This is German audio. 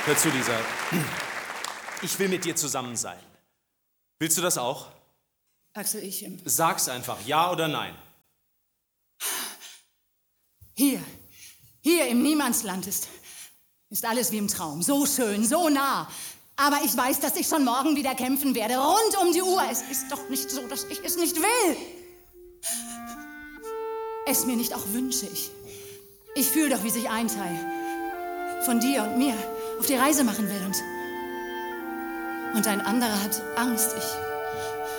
Hör zu, Lisa. Ich will mit dir zusammen sein. Willst du das auch? Axel, Sag's einfach, ja oder nein. Hier im Niemandsland ist alles wie im Traum. So schön, so nah. Aber ich weiß, dass ich schon morgen wieder kämpfen werde, rund um die Uhr. Es ist doch nicht so, dass ich es nicht will. Es mir nicht auch wünsche. Ich fühle doch, wie sich ein Teil von dir und mir auf die Reise machen will. Und ein anderer hat Angst.